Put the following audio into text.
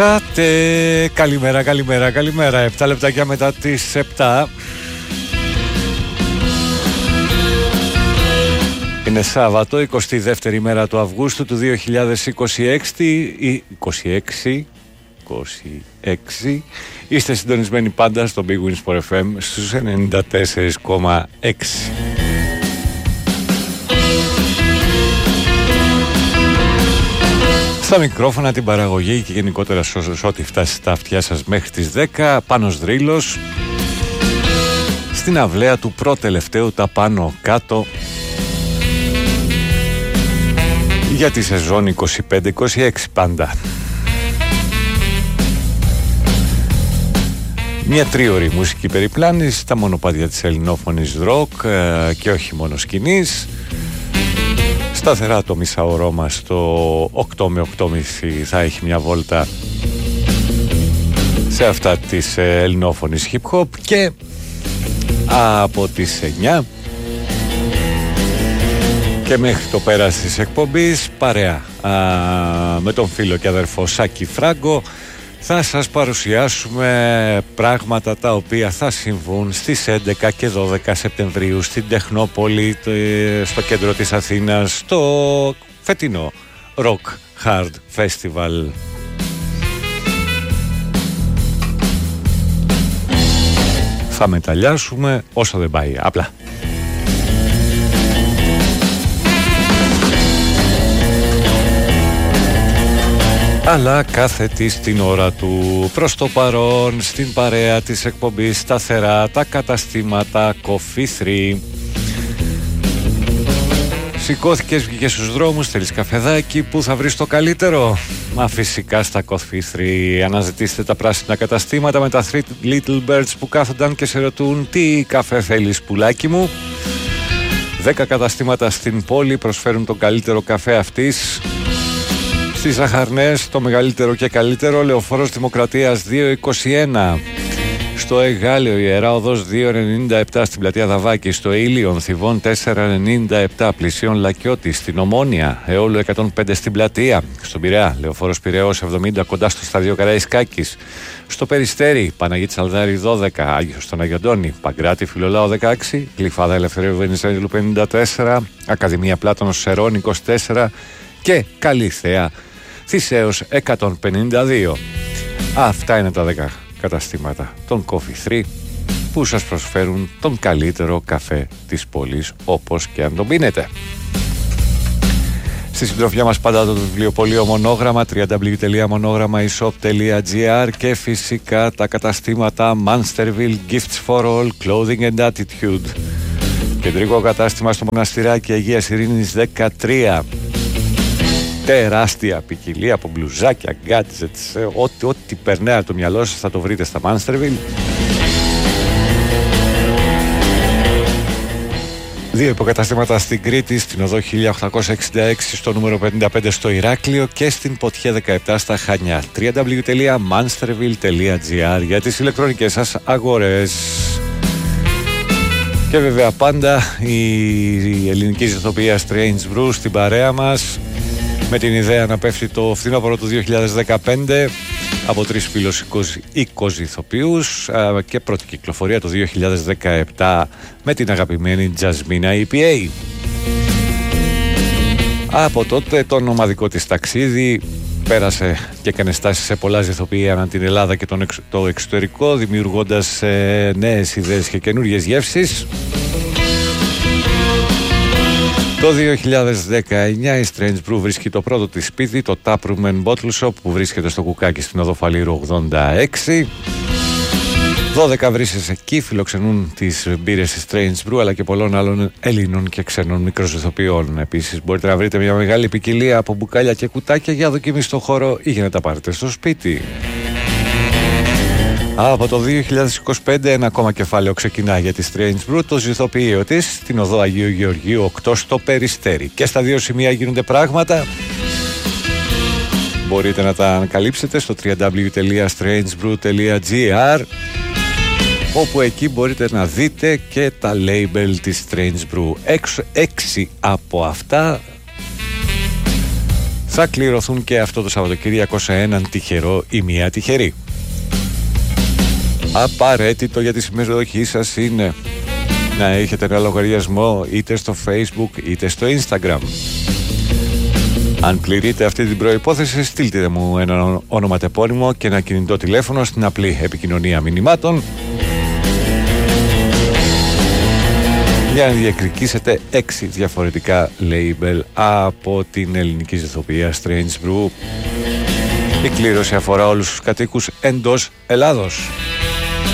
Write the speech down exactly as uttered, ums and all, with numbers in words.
Κάτε, καλημέρα, καλημέρα, καλημέρα. Επτά λεπτάκια μετά τις επτά. Είναι Σάββατο, εικοστή δεύτερη μέρα του Αυγούστου του δύο χιλιάδες είκοσι έξι. είκοσι έξι. είκοσι έξι. Είστε συντονισμένοι πάντα στο Big Wins for εφ εμ στους ενενήντα τέσσερα κόμμα έξι. Στα μικρόφωνα, την παραγωγή και γενικότερα σε ό,τι φτάσει στα αυτιά σας μέχρι τις δέκα. Πάνος Δρύλος. Στην αυλαία του προτελευταίου τα πάνω κάτω για τη σεζόν είκοσι πέντε είκοσι έξι πάντα. Μια τρίωρη μουσική περιπλάνηση στα μονοπάτια της ελληνόφωνης ροκ και όχι μόνο σκηνής. Σταθερά το μισάωρό μας το οκτώ με οκτώ και μισή θα έχει μια βόλτα σε αυτά της ελληνόφωνης hip hop και από τις εννιά και μέχρι το πέρας της εκπομπής παρέα α, με τον φίλο και αδερφό Σάκη Φράγκο θα σας παρουσιάσουμε πράγματα τα οποία θα συμβούν στις έντεκα και δώδεκα Σεπτεμβρίου στην Τεχνόπολη, στο κέντρο της Αθήνας, στο φετινό Rock Hard Festival. Θα μεταλλιάσουμε όσο δεν πάει, απλά. Αλλά κάθε τι στην ώρα του. Προς το παρόν στην παρέα της εκπομπής σταθερά τα καταστήματα Coffee θρι. Σηκώθηκες, βγήκες στους δρόμους, θέλεις καφεδάκι, που θα βρεις το καλύτερο? Μα φυσικά στα Coffee θρι. Αναζητήστε τα πράσινα καταστήματα με τα Three Little Birds που κάθονταν και σε ρωτούν τι καφέ θέλεις πουλάκι μου. Δέκα καταστήματα στην πόλη προσφέρουν τον καλύτερο καφέ αυτής. Στις Ζαχαρνές το μεγαλύτερο και καλύτερο, Λεωφόρος Δημοκρατίας δύο είκοσι ένα. Στο Εγάλεο Ιερά Οδός δύο ενενήντα επτά στην πλατεία Δαβάκη. Στο Ήλιον Θηβών τέσσερα ενενήντα επτά πλησίον Λακιώτη. Στην Ομόνια Εόλου εκατόν πέντε στην πλατεία. Στον Πειραιά Λεωφόρος Πειραιώς εβδομήντα κοντά στο στάδιο Καραϊσκάκης. Στο Περιστέρι Παναγίτης Αλδάρη δώδεκα. Άγιος στον Αγιοντώνη. Παγκράτη Φιλολάου δεκαέξι. Γλυφάδα Ελευθερίου Βενιζέλου πενήντα τέσσερα. Ακαδημία Πλάτωνος Σερών είκοσι τέσσερα. Και Καλυθέα Θησέως εκατόν πενήντα δύο. Αυτά είναι τα δέκα καταστήματα των Coffee θρι που σας προσφέρουν τον καλύτερο καφέ της πόλης, όπως και αν τον πίνετε. Στη συντροφιά μας πάντα το βιβλιοπωλείο Μονόγραμμα, double-u double-u double-u τελεία μονόγραμμα e shop τελεία gr και φυσικά τα καταστήματα Monsterville, Gifts for All, Clothing and Attitude. Κεντρικό κατάστημα στο Μοναστηράκι Αγίας Ειρήνης δεκατρία. Τεράστια ποικιλία από μπλουζάκια, gadgets, ό,τι, ό,τι περνάει από το μυαλό σας θα το βρείτε στα Monsterville. Δύο υποκαταστήματα στην Κρήτη, στην οδό χίλια οκτακόσια εξήντα έξι στο νούμερο πενήντα πέντε στο Ηράκλειο και στην Ποτιέ δεκαεπτά στα Χανιά. double-u double-u double-u τελεία monsterville τελεία gr για τις ηλεκτρονικές σας αγορές. Και βέβαια πάντα η ελληνική ηθοποιία Strange Brew στην παρέα μας, με την ιδέα να πέφτει το φθινόπωρο του δύο χιλιάδες δεκαπέντε από τρεις φίλους οίκος ηθοποιούς και πρώτη κυκλοφορία το δύο χιλιάδες δεκαεπτά με την αγαπημένη Jasmina ι πι έι. Από τότε το ομαδικό της ταξίδι πέρασε και έκανε στάσεις σε πολλά ηθοποιοί ανά την Ελλάδα και τον εξ, το εξωτερικό, δημιουργώντας ε, νέες ιδέες και καινούριες γεύσεις. Το δύο χιλιάδες δεκαεννιά η Strange Brew βρίσκει το πρώτο της σπίτι, το Tap Room and Bottle Shop, που βρίσκεται στο Κουκάκι στην οδό Φαλήρου ογδόντα έξι. δώδεκα βρύσες εκεί φιλοξενούν τις μπύρες της Strange Brew αλλά και πολλών άλλων Ελλήνων και ξένων μικροζυθοποιών. Επίσης μπορείτε να βρείτε μια μεγάλη ποικιλία από μπουκάλια και κουτάκια για δοκιμή στο χώρο ή για να τα πάρετε στο σπίτι. Από το δύο χιλιάδες είκοσι πέντε ένα ακόμα κεφάλαιο ξεκινά για τη Strange Brew, το ζυθοποιείο της στην οδό Αγίου Γεωργίου οκτώ στο Περιστέρι. Και στα δύο σημεία γίνονται πράγματα. Μπορείτε να τα ανακαλύψετε στο double-u double-u double-u τελεία strange brew τελεία gr, όπου εκεί μπορείτε να δείτε και τα label της Strange Brew. Έξι, έξι από αυτά θα κληρωθούν και αυτό το Σαββατοκύριακο σε έναν τυχερό ή μία τυχερή. Απαραίτητο για τη συμμετοχή σας είναι να έχετε ένα λογαριασμό είτε στο Facebook είτε στο Instagram. Αν πληρείτε αυτή την προϋπόθεση, στείλτε μου ένα ονοματεπώνυμο και ένα κινητό τηλέφωνο στην απλή επικοινωνία μηνυμάτων για να διεκδικήσετε έξι διαφορετικά label από την ελληνική ηθοποιία Strange Brew. Η κλήρωση αφορά όλους τους κατοίκους εντός Ελλάδος.